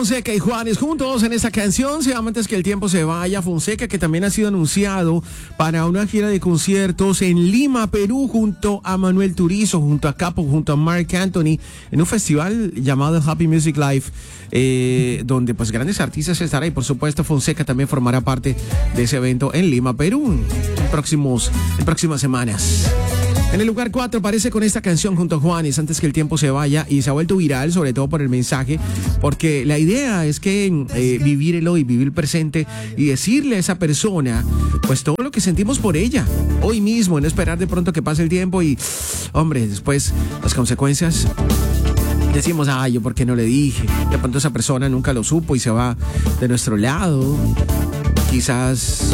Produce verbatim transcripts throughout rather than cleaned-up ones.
Fonseca y Juanes juntos en esta canción. Se llama Antes que el tiempo se vaya. Fonseca, que también ha sido anunciado para una gira de conciertos en Lima, Perú, junto a Manuel Turizo, junto a Capo, junto a Marc Anthony, en un festival llamado Happy Music Live, eh, donde pues grandes artistas estarán, y por supuesto Fonseca también formará parte de ese evento en Lima, Perú, en, próximos, en próximas semanas. En el lugar cuatro aparece con esta canción junto a Juanes, Antes que el tiempo se vaya, y se ha vuelto viral, sobre todo por el mensaje, porque la idea es que eh, vivir el hoy, vivir el presente y decirle a esa persona pues todo lo que sentimos por ella hoy mismo, no esperar de pronto que pase el tiempo y, hombre, después las consecuencias. Decimos, ay, yo por qué no le dije, de pronto esa persona nunca lo supo y se va de nuestro lado, quizás...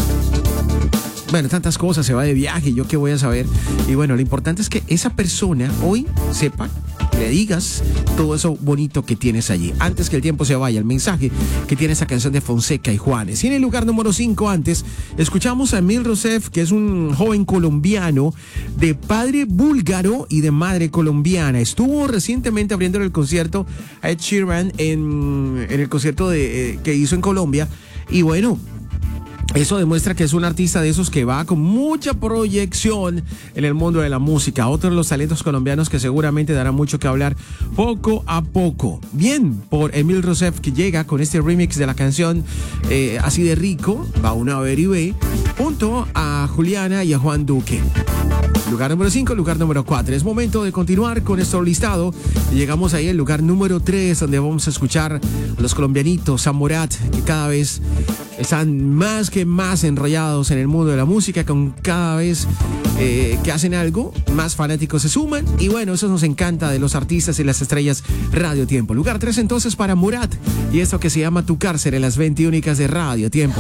Bueno, tantas cosas, se va de viaje, yo qué voy a saber. Y bueno, lo importante es que esa persona hoy sepa, le digas todo eso bonito que tienes allí. Antes que el tiempo se vaya, el mensaje que tiene esa canción de Fonseca y Juanes. Y en el lugar número cinco antes, escuchamos a Emil Rossef, que es un joven colombiano de padre búlgaro y de madre colombiana. Estuvo recientemente abriendo el concierto a Ed Sheeran en, en el concierto de, eh, que hizo en Colombia. Y bueno, eso demuestra que es un artista de esos que va con mucha proyección en el mundo de la música. Otro de los talentos colombianos que seguramente dará mucho que hablar poco a poco. Bien, por Emil Rossef, que llega con este remix de la canción eh, Así de Rico, va una ver y ve, junto a Juliana y a Juan Duque. Lugar número cinco, lugar número cuatro. Es momento de continuar con nuestro listado. Llegamos ahí al lugar número tres, donde vamos a escuchar a los colombianitos, a Morat, que cada vez están más que más enrollados en el mundo de la música, con cada vez eh, que hacen algo, más fanáticos se suman. Y bueno, eso nos encanta de los artistas y las estrellas Radio Tiempo. Lugar tres entonces para Morat, y esto que se llama Tu Cárcel, en las veintiúnicas de Radio Tiempo.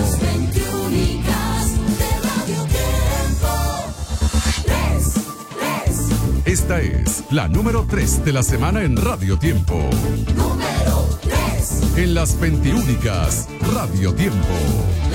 Esta es la número tres de la semana en Radio Tiempo. Número tres. En las veintiúnicas Radio Tiempo.